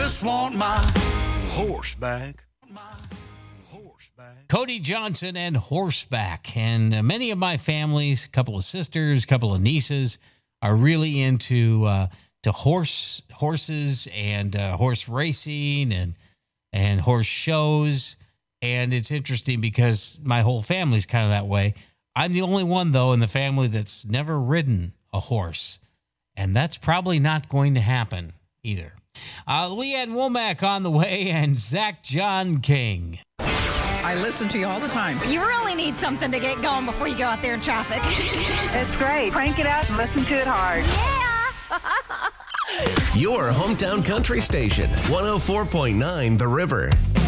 just want my horseback. Cody Johnson and horseback. And many of my families, a couple of sisters, a couple of nieces, are really into to horses and horse racing and horse shows. And it's interesting because my whole family's kind of that way. I'm the only one, though, in the family that's never ridden a horse. And that's probably not going to happen either. Leanne Womack on the way and Zach John King. I listen to you all the time. You really need something to get going before you go out there in traffic. It's great. Crank it up and listen to it hard. Yeah. Your hometown country station, 104.9 The River.